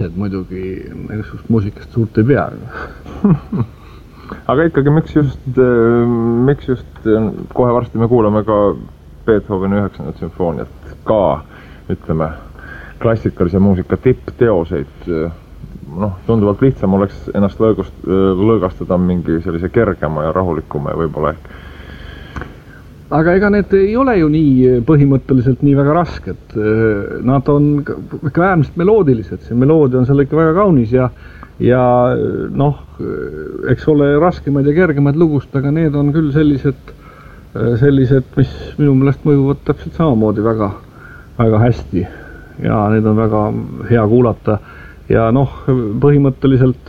lapsed muidugi muusikast suurt ei pea. Aga ikkagi, miks just kohe varsti me kuulame ka Beethoveni 9. sümfooniat, ka ütleme klassikalise muusika tippteoseid, tunduvalt lihtsam oleks ennast lõõgastada mingi sellise kergema ja rahulikuma ja võib-olla ehk. Aga ega need ei ole ju nii põhimõtteliselt nii väga rasked. Nad on ikka äärmiselt meloodilised, see meloodia on seal ikka väga kaunis ja eks ole raskemaid ja kergemaid lugust, aga need on küll sellised, mis minu meelest mõjuvad täpselt samamoodi väga, väga hästi ja need on väga hea kuulata ja põhimõtteliselt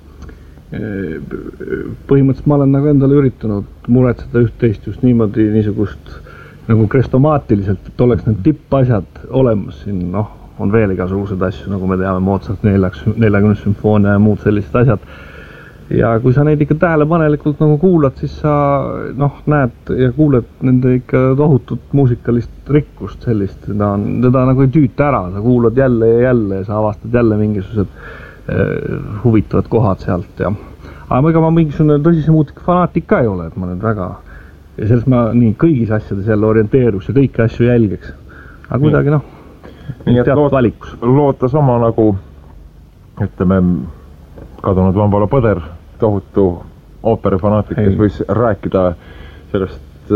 ma olen nagu endale üritanud muretseda üht-teist just niisugust nagu krestomaatiliselt, et oleks need tippasjad olemas siin, on veel igasugused asju, nagu me teame, Mozart 40 sümfoonia ja muud sellised asjad. Ja kui sa neid ikka tähelepanelikult nagu kuulad, siis sa näed ja kuuled nende ikka tohutut muusikalist rikkust sellist, teda nagu ei tüüta ära, sa kuulad jälle ja jälle ja sa avastad jälle mingisugused huvitavad kohad sealt ja aga ma mingisugune tõsise muusika fanaatik ka ei ole, et ma nüüd väga ja sellest ma nii kõigis asjades jälle orienteeruks ja kõiki asju jälgiks, aga kuidagi nii et loota sama nagu ütleme kadunud Vambala Põder, tohutu ooperifanaatik, kes võis rääkida sellest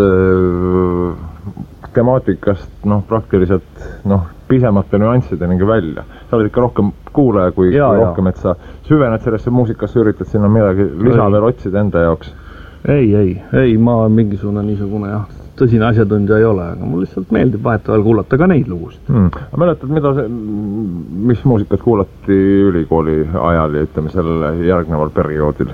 temaatikast praktiliselt pisemate nüanssideni välja. Sa oled ikka rohkem kuulaja kui rohkem, et sa süvened sellesse muusikasse, üritad sinna midagi lisa veel otsida enda jaoks. Ei, ma mingisugune niisugune tõsine asjatundja ei ole, aga mul lihtsalt meeldib vahetavahel kuulata ka neid lugusid. Mäletad, mis muusikat kuulati ülikooli ajal ja ütleme sellele järgneval perioodil?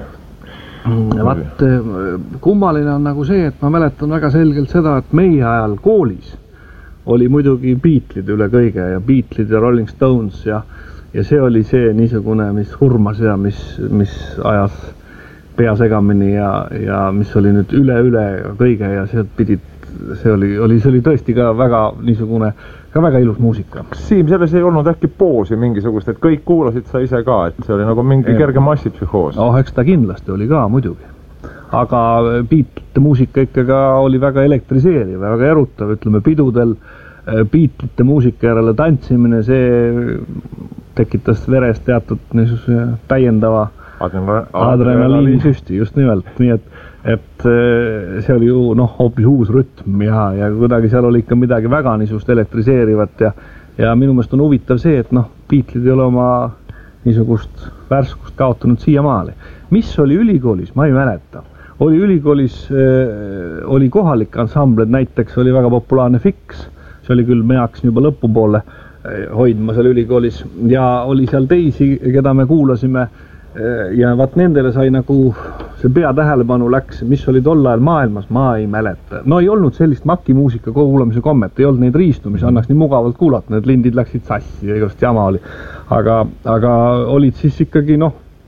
Kummaline on nagu see, et ma mäletan väga selgelt seda, et meie ajal koolis oli muidugi Beatlesid üle kõige ja Beatlesid ja Rolling Stones ja see oli see niisugune, mis hurmas ja mis ajas pea segamini ja mis oli nüüd üle kõige ja see oli tõesti ka väga niisugune, ka väga ilus muusika. Siim, selles ei olnud äkki poosi mingisugust, et kõik kuulasid sa ise ka, et see oli nagu mingi kerge massipsühhoos? Eks ta kindlasti oli ka muidugi. Aga Beatlesite muusika ikkagi oli väga elektriseeriv, väga erutav, ütleme pidudel Beatlesite muusika järele tantsimine, see tekitas veres teatud täiendava adrenaliinisüsti, just nimelt, nii et see oli ju hoopis uus rütm ja kuidagi seal oli ikka midagi väga niisugust elektriseerivat ja minu meelest on huvitav see, et Beatlesid ei ole oma niisugust värskust kaotanud siiamaali. Mis oli ülikoolis, ma ei mäleta. Oli ülikoolis, oli kohalik ansambled, näiteks oli väga populaarne Fix, see oli küll, me hakkasin juba lõpupoole hoidma seal ülikoolis ja oli seal teisi, keda me kuulasime ja vaat nendele sai nagu see peatähelepanu läks, mis oli tol ajal maailmas, ma ei mäleta. Ei olnud sellist makimuusika kuulamise kommet, ei olnud neid riistu, mis annaks nii mugavalt kuulata, need lindid läksid sassi ja igast jama oli. Aga olid siis ikkagi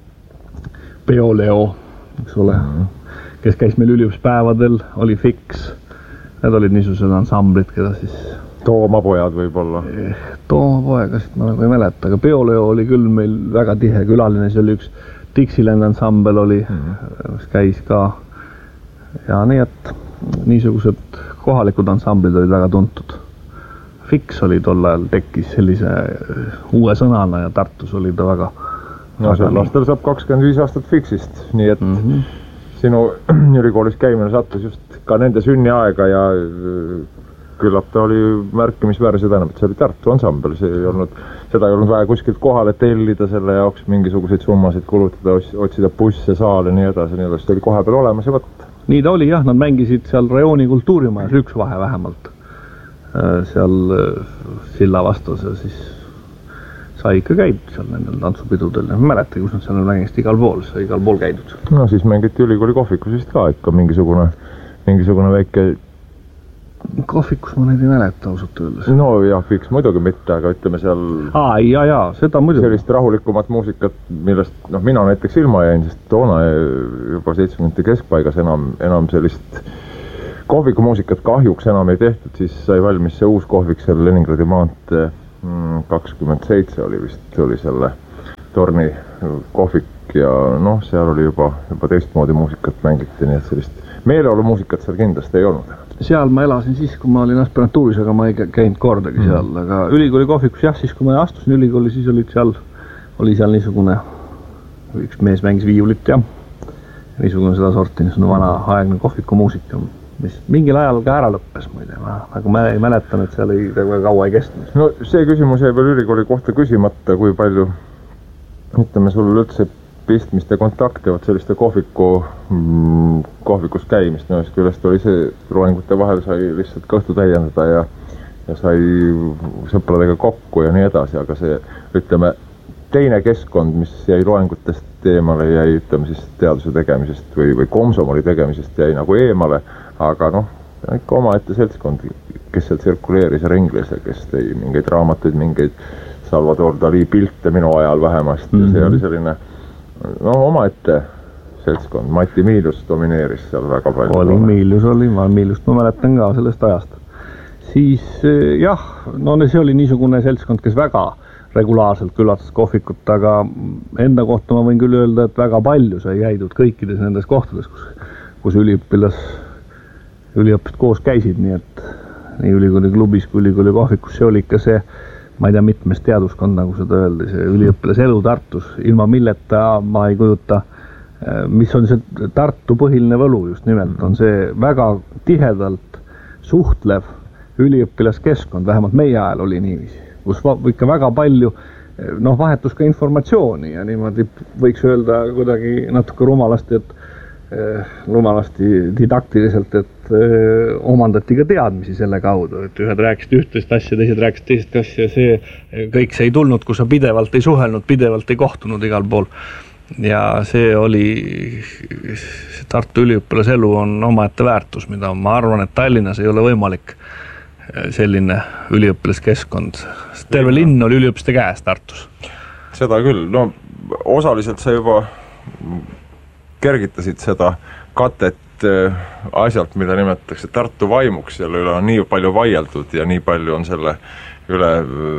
Peoleo, eks ole, kes käis meil üliõpuspäevadel, oli Fix, need olid niisugused ansamblid, keda siis Toomapojad võib-olla. Toomapoegasid ma nagu ei mäleta, aga Peoleo oli küll meil väga tihe külaline, see oli üks Dixieland ansambel oli, mis käis ka ja nii, et niisugused kohalikud ansamblid olid väga tuntud. Fix oli tol ajal tekkis sellise uue sõnana ja Tartus oli ta väga sel aastal saab 25 aastat Fixist, nii et sinu ülikoolis käimine sattus just ka nende sünniaega ja küllap ta oli märkimisväärse tähendab, et see oli Tartu ansambel, seda ei olnud vaja kuskilt kohale tellida selle jaoks mingisuguseid summasid kulutada, otsida busse, saale, nii edasi, see oli koha peal olemas ja võt. Nii ta oli jah, nad mängisid seal rajooni kultuurimajas, üks vahe vähemalt seal silla vastas ja siis sai ikka käidud seal nendel tantsupidudel ja mäleta, kus nad seal mängist igal pool käidud. Siis mängiti ülikooli kohvikus vist ka ikka mingisugune väike kohvikus ma neid ei mäleta ausalt öeldes. Jah, Fix muidugi mitte, aga ütleme seal seda muidugi. Sellist rahulikumat muusikat, millest mina näiteks ilma jäin, sest toona juba 70 keskpaigas enam sellist kohvikumuusikat kahjuks enam ei tehtud, siis sai valmis see uus kohvik seal Leningradi maantee 27 oli vist, oli selle Torni kohvik ja noh, seal oli juba teistmoodi muusikat mängiti, nii et sellist meeleolumuusikat seal kindlasti ei olnud. Seal ma elasin siis, kui ma olin aspirantuuris, aga ma ei käinud kordagi seal, aga ülikooli kohvikus jah, siis kui ma astusin ülikooli, siis oli seal niisugune, üks mees mängis viiulit ja niisugune seda sorti, niisugune vana aegne kohviku muusika, mis mingil ajal ka ära lõppes, muide, aga ma ei mäletan, et seal ei kaua ei kestnud. No see küsimus jäi veel ülikooli kohta küsimata, kui palju, ütleme, sul üldse pistmist ja kontakti selliste kohvikus käimist. No, küljest oli see, loengute vahel sai lihtsalt kõhtu täiendada ja sai sõpradega kokku ja nii edasi, aga see, ütleme, teine keskkond, mis jäi loengutest eemale, jäi, ütleme siis teaduse tegemisest või komsomoli tegemisest jäi nagu eemale, aga noh, ikka omaette seltskond, kes seal tsirkuleeris ja ringles ja kes tõi mingeid raamatuid, mingeid Salvador Dali pilte minu ajal vähemasti ja see oli selline no omaette seltskond, Mati Miilius domineeris seal väga palju. Miiliust ma mäletan ka sellest ajast. Siis jah, no see oli niisugune seltskond, kes väga regulaarselt külastas kohvikut, aga enda kohta ma võin küll öelda, et väga palju sai käidud kõikides nendes kohtades, kus üliõpilased koos käisid, nii et nii ülikooli klubis kui ülikooli kohvikus, see oli ikka see, ma ei tea, mitmes teaduskond, nagu seda öeldi, see üliõpilas elu Tartus, ilma milleta ma ei kujuta, mis on see Tartu põhiline võlu just nimelt, on see väga tihedalt suhtlev üliõpilaskeskkond, vähemalt meie ajal oli niiviisi, kus ikka väga palju vahetus ka informatsiooni ja niimoodi võiks öelda kuidagi natuke rumalasti didaktiliselt, et omandati ka teadmisi selle kaudu, et ühed rääkisid ühtest asja, teised rääkisid teisest asja ja see kõik see ei tulnud, kui sa pidevalt ei suhelnud, pidevalt ei kohtunud igal pool. Ja see oli, Tartu üliõpilaselu on omaette väärtus, mida ma arvan, et Tallinnas ei ole võimalik selline üliõpilaskeskkond. Terve linn oli üliõpilaste käes Tartus. Seda küll, no osaliselt sa juba kergitasid seda katet asjalt, mida nimetatakse Tartu vaimuks, selle üle on nii palju vaieldud ja nii palju on selle üle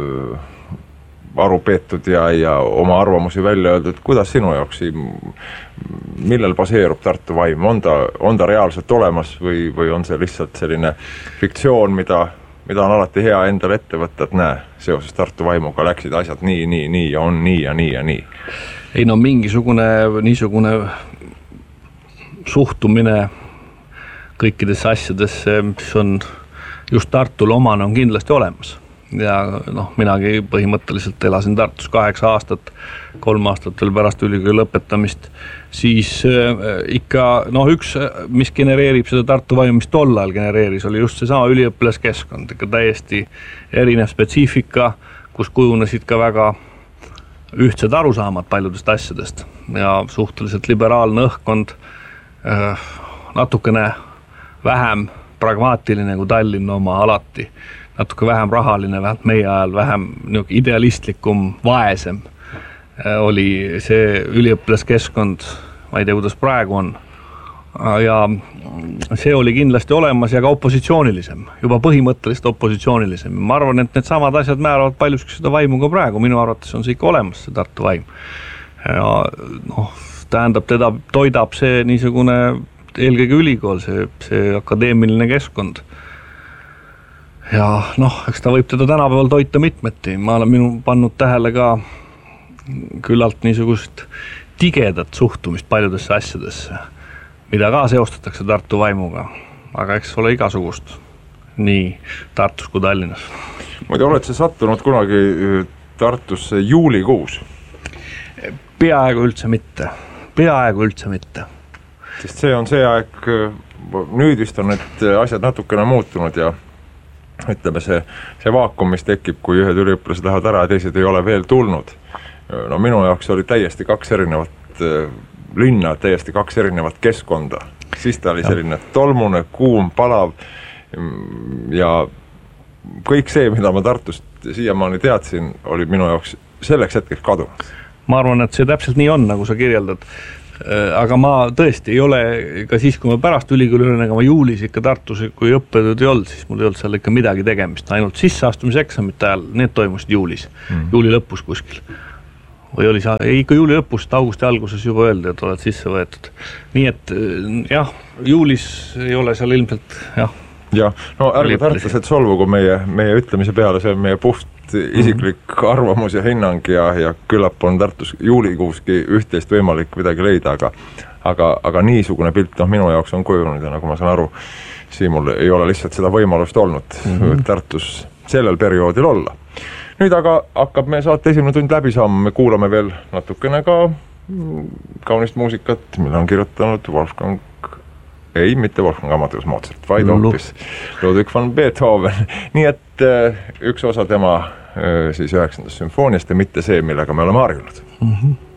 aru peetud ja oma arvamusi välja öeldud. Kuidas sinu jaoks, millel baseerub Tartu vaim? On ta reaalselt olemas või on see lihtsalt selline fiktsioon, mida on alati hea endale ette võtta, et näe, seoses Tartu vaimuga läksid asjad nii ja on nii ja nii ja nii? Ei no mingisugune niisugune suhtumine kõikidesse asjadesse, mis on just Tartule omane, on kindlasti olemas. Ja minagi põhimõtteliselt elasin Tartus 8 aastat, 3 aastat veel pärast ülikooli lõpetamist, siis ikka üks, mis genereerib seda Tartu vaimu, mis tol ajal genereeris, oli just see sama üliõpilaskeskkond, ikka täiesti erinev spetsiifika, kus kujunesid ka väga ühtsed arusaamad paljudest asjadest ja suhteliselt liberaalne õhkkond, natukene vähem pragmaatiline kui Tallinn oma alati, natuke vähem rahaline, vähemalt meie ajal vähem idealistlikum, vaesem oli see üliõpilaskeskkond, ma ei tea, kuidas praegu on. Ja see oli kindlasti olemas ja ka opositsioonilisem, juba põhimõtteliselt opositsioonilisem. Ma arvan, et need samad asjad määravad paljuski seda vaimu ka praegu, minu arvates on see ikka olemas, see Tartu vaim. Ja tähendab, teda toidab see niisugune eelkõige ülikool, see akadeemiline keskkond. Ja eks ta võib teda tänapäeval toita mitmeti. Ma olen pannud tähele ka küllalt niisugust tigedat suhtumist paljudesse asjadesse, mida ka seostatakse Tartu vaimuga, aga eks ole igasugust, nii Tartus kui Tallinnas. Muide, oled sa sattunud kunagi Tartusse juulikuus? Peaaegu üldse mitte. Sest see on see aeg, nüüd vist on need asjad natukene muutunud ja ütleme see vaakum, mis tekib, kui ühed üliõpilased lähevad ära ja teised ei ole veel tulnud. No minu jaoks oli täiesti 2 erinevat linna, täiesti 2 erinevat keskkonda. Siis ta oli selline tolmune, kuum, palav ja kõik see, mida ma Tartust siiamaani teadsin, oli minu jaoks selleks hetkeks kadunud. Ma arvan, et see täpselt nii on, nagu sa kirjeldad. Aga ma tõesti ei ole, ka siis kui ma pärast ülikooli olin, aga ma juulis ikka Tartus, kui õppetööd ei olnud, siis mul ei olnud seal ikka midagi tegemist. Ainult sisseastumiseksamite ajal, need toimusid juulis, juuli lõpus kuskil. või oli see ikka juuli lõpust, augusti alguses juba öeldi, et oled sisse võetud. Nii et jah, juulis ei ole seal ilmselt jah, no ärge tartlased solvugu meie ütlemise peale, see on meie puht isiklik arvamus ja hinnang ja küllap on Tartus juulikuuski üht-teist võimalik midagi leida, aga niisugune pilt minu jaoks on kujunud ja nagu ma saan aru, Siimul ei ole lihtsalt seda võimalust olnud Tartus sellel perioodil olla. Nüüd aga hakkab meie saate esimene tund läbi saama, me kuulame veel natukene ka kaunist muusikat, mille on kirjutanud mitte Wolfgang Amadeus Mozart, vaid hoopis Ludwig van Beethoven. Nii et üks osa tema siis 9. sümfooniast ja mitte see, millega me oleme harjunud.